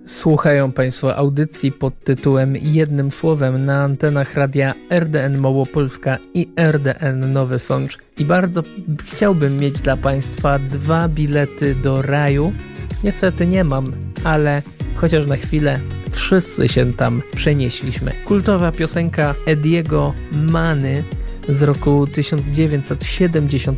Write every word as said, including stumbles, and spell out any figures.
Słuchają Państwo audycji pod tytułem Jednym Słowem na antenach radia R D N Małopolska i R D N Nowy Sącz. I bardzo chciałbym mieć dla Państwa dwa bilety do raju. Niestety nie mam, ale chociaż na chwilę wszyscy się tam przenieśliśmy. Kultowa piosenka Ediego Many z roku tysiąc dziewięćset siedemdziesiątego